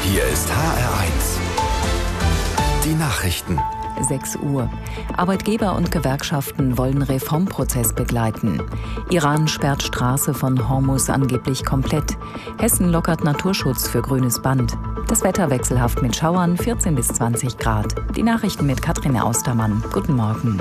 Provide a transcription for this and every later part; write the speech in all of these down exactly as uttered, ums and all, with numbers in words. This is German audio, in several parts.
Hier ist H R eins. Die Nachrichten. sechs Uhr. Arbeitgeber und Gewerkschaften wollen Reformprozess begleiten. Iran sperrt Straße von Hormuz angeblich komplett. Hessen lockert Naturschutz für grünes Band. Das Wetter wechselhaft mit Schauern, vierzehn bis zwanzig Grad. Die Nachrichten mit Katrin Austermann. Guten Morgen.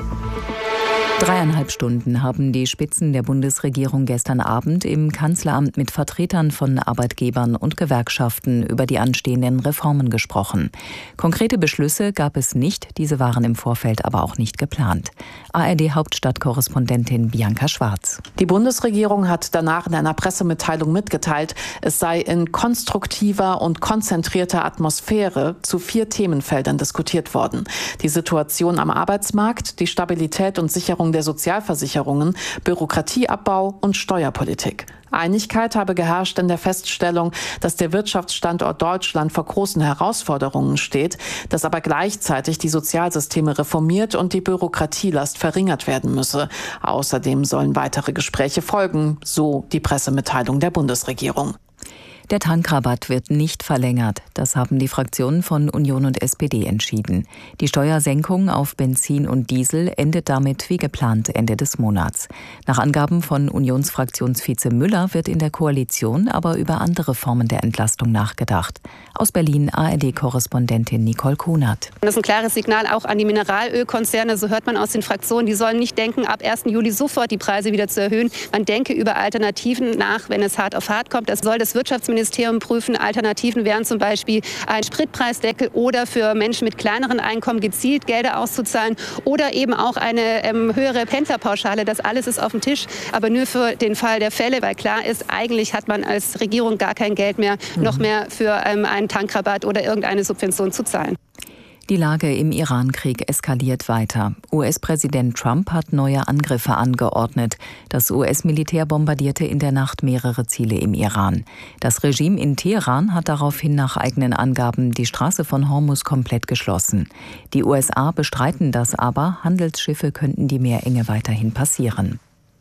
Dreieinhalb Stunden haben die Spitzen der Bundesregierung gestern Abend im Kanzleramt mit Vertretern von Arbeitgebern und Gewerkschaften über die anstehenden Reformen gesprochen. Konkrete Beschlüsse gab es nicht, diese waren im Vorfeld aber auch nicht geplant. A R D-Hauptstadtkorrespondentin Bianca Schwarz. Die Bundesregierung hat danach in einer Pressemitteilung mitgeteilt, es sei in konstruktiver und konzentrierter Atmosphäre zu vier Themenfeldern diskutiert worden. Die Situation am Arbeitsmarkt, die Stabilität und Sicherung der Sozialversicherungen, Bürokratieabbau und Steuerpolitik. Einigkeit habe geherrscht in der Feststellung, dass der Wirtschaftsstandort Deutschland vor großen Herausforderungen steht, dass aber gleichzeitig die Sozialsysteme reformiert und die Bürokratielast verringert werden müsse. Außerdem sollen weitere Gespräche folgen, so die Pressemitteilung der Bundesregierung. Der Tankrabatt wird nicht verlängert. Das haben die Fraktionen von Union und S P D entschieden. Die Steuersenkung auf Benzin und Diesel endet damit wie geplant Ende des Monats. Nach Angaben von Unionsfraktionsvize Müller wird in der Koalition aber über andere Formen der Entlastung nachgedacht. Aus Berlin A R D-Korrespondentin Nicole Kunert. Das ist ein klares Signal auch an die Mineralölkonzerne. So hört man aus den Fraktionen. Die sollen nicht denken, ab ersten Juli sofort die Preise wieder zu erhöhen. Man denke über Alternativen nach, wenn es hart auf hart kommt. Das soll das Wirtschaftsministerium Ministerium prüfen. Alternativen wären zum Beispiel ein Spritpreisdeckel oder für Menschen mit kleineren Einkommen gezielt Gelder auszuzahlen oder eben auch eine ähm, höhere Pendlerpauschale. Das alles ist auf dem Tisch, aber nur für den Fall der Fälle, weil klar ist, eigentlich hat man als Regierung gar kein Geld mehr, mhm. noch mehr für ähm, einen Tankrabatt oder irgendeine Subvention zu zahlen. Die Lage im Irankrieg eskaliert weiter. U S-Präsident Trump hat neue Angriffe angeordnet. Das U S-Militär bombardierte in der Nacht mehrere Ziele im Iran. Das Regime in Teheran hat daraufhin nach eigenen Angaben die Straße von Hormuz komplett geschlossen. Die U S A bestreiten das aber, Handelsschiffe könnten die Meerenge weiterhin passieren.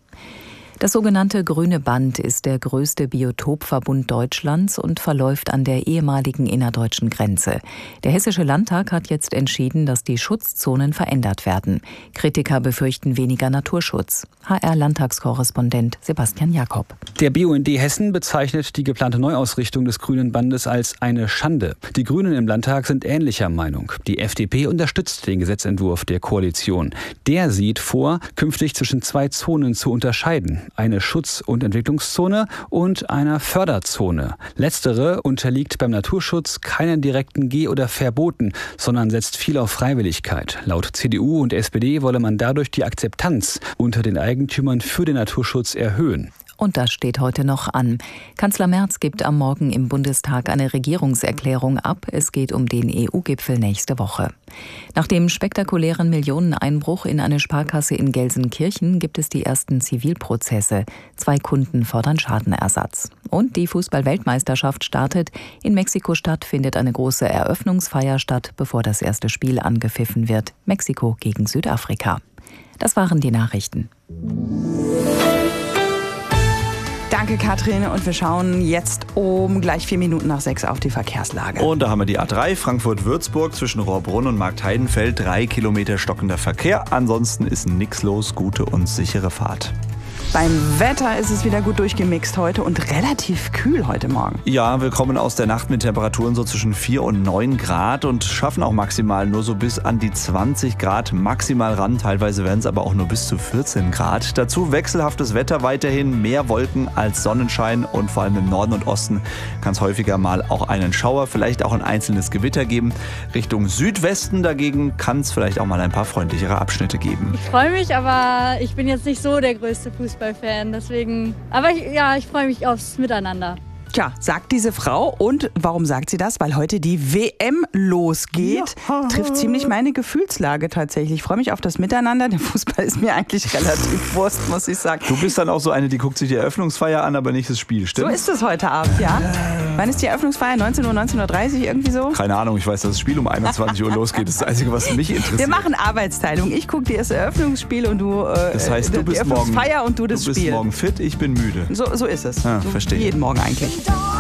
Das sogenannte Grüne Band ist der größte Biotopverbund Deutschlands und verläuft an der ehemaligen innerdeutschen Grenze. Der Hessische Landtag hat jetzt entschieden, dass die Schutzzonen verändert werden. Kritiker befürchten weniger Naturschutz. H R-Landtagskorrespondent Sebastian Jakob. Der B U N D Hessen bezeichnet die geplante Neuausrichtung des Grünen Bandes als eine Schande. Die Grünen im Landtag sind ähnlicher Meinung. Die F D P unterstützt den Gesetzentwurf der Koalition. Der sieht vor, künftig zwischen zwei Zonen zu unterscheiden. Eine Schutz- und Entwicklungszone und einer Förderzone. Letztere unterliegt beim Naturschutz keinen direkten Geh- oder Verboten, sondern setzt viel auf Freiwilligkeit. Laut C D U und S P D wolle man dadurch die Akzeptanz unter den Eigentümern für den Naturschutz erhöhen. Und das steht heute noch an. Kanzler Merz gibt am Morgen im Bundestag eine Regierungserklärung ab. Es geht um den E U-Gipfel nächste Woche. Nach dem spektakulären Millioneneinbruch in eine Sparkasse in Gelsenkirchen gibt es die ersten Zivilprozesse. Zwei Kunden fordern Schadenersatz. Und die Fußball-Weltmeisterschaft startet. In Mexiko-Stadt findet eine große Eröffnungsfeier statt, bevor das erste Spiel angepfiffen wird. Mexiko gegen Südafrika. Das waren die Nachrichten. Danke, Katrin. Und wir schauen jetzt um gleich vier Minuten nach sechs auf die Verkehrslage. Und da haben wir die A drei Frankfurt-Würzburg zwischen Rohrbrunn und Marktheidenfeld. Drei Kilometer stockender Verkehr. Ansonsten ist nichts los. Gute und sichere Fahrt. Beim Wetter ist es wieder gut durchgemixt heute und relativ kühl heute Morgen. Ja, wir kommen aus der Nacht mit Temperaturen so zwischen vier und neun Grad und schaffen auch maximal nur so bis an die zwanzig Grad maximal ran. Teilweise werden es aber auch nur bis zu vierzehn Grad. Dazu wechselhaftes Wetter weiterhin, mehr Wolken als Sonnenschein und vor allem im Norden und Osten kann es häufiger mal auch einen Schauer, vielleicht auch ein einzelnes Gewitter geben. Richtung Südwesten dagegen kann es vielleicht auch mal ein paar freundlichere Abschnitte geben. Ich freue mich, aber ich bin jetzt nicht so der größte Fußball Fan, deswegen, aber ich, ja, ich freue mich aufs Miteinander. Tja, sagt diese Frau. Und warum sagt sie das? Weil heute die W M losgeht. Ja. Trifft ziemlich meine Gefühlslage tatsächlich. Ich freue mich auf das Miteinander. Der Fußball ist mir eigentlich relativ Wurst, muss ich sagen. Du bist dann auch so eine, die guckt sich die Eröffnungsfeier an, aber nicht das Spiel, stimmt? So ist es heute Abend, ja. Wann ist die Eröffnungsfeier? neunzehn Uhr, neunzehn Uhr dreißig, irgendwie so? Keine Ahnung, ich weiß, dass das Spiel um einundzwanzig Uhr losgeht. Das ist das Einzige, was mich interessiert. Wir machen Arbeitsteilung. Ich gucke dir das Eröffnungsspiel und du äh, das heißt, du die bist Eröffnungsfeier morgen, und du das Spiel. Du bist Spiel. morgen fit, ich bin müde. So, so ist es. Ja, so verstehe. Jeden Morgen eigentlich.